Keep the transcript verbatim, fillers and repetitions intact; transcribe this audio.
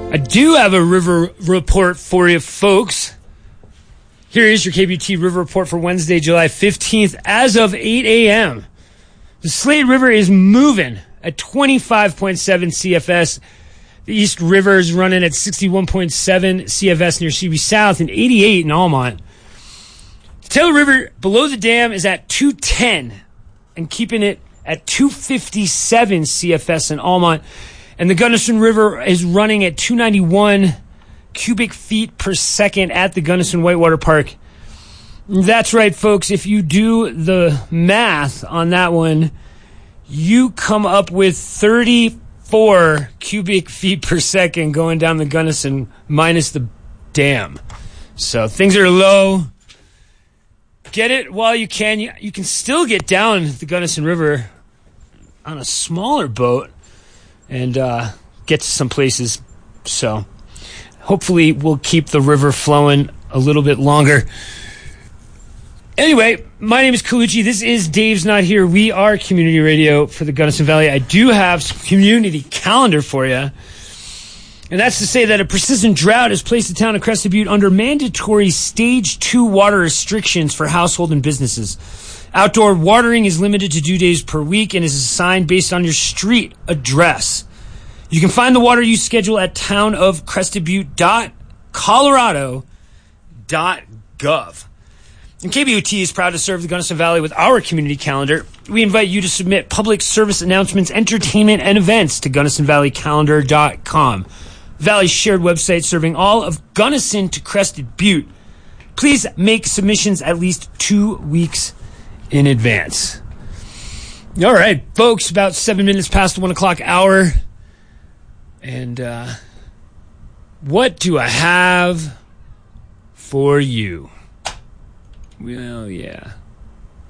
I do have a river report for you, folks. Here is your K B T River Report for Wednesday, July fifteenth. As of eight a.m., the Slade River is moving at twenty-five point seven C F S. The East River is running at sixty-one point seven C F S near C B South and eighty-eight in Almont. The Taylor River below the dam is at two ten and keeping it at two fifty-seven C F S in Almont. And the Gunnison River is running at two ninety-one cubic feet per second at the Gunnison Whitewater Park. That's right, folks. If you do the math on that one, you come up with thirty-four cubic feet per second going down the Gunnison minus the dam. So things are low. Get it while you can. You, you can still get down the Gunnison River on a smaller boat and uh, get to some places. So hopefully we'll keep the river flowing a little bit longer. Anyway, my name is Colucci. This is Dave's Not Here. We are community radio for the Gunnison Valley. I do have some community calendar for you. And that's to say that a persistent drought has placed the town of Crested Butte under mandatory stage two water restrictions for household and businesses. Outdoor watering is limited to two days per week and is assigned based on your street address. You can find the water use schedule at town of crested butte dot colorado dot gov. And K B O T is proud to serve the Gunnison Valley with our community calendar. We invite you to submit public service announcements, entertainment, and events to gunnison valley calendar dot com. Valley's shared website serving all of Gunnison to Crested Butte. Please make submissions at least two weeks in advance. All right, folks, about seven minutes past the one o'clock hour. And uh, what do I have for you? Well, yeah.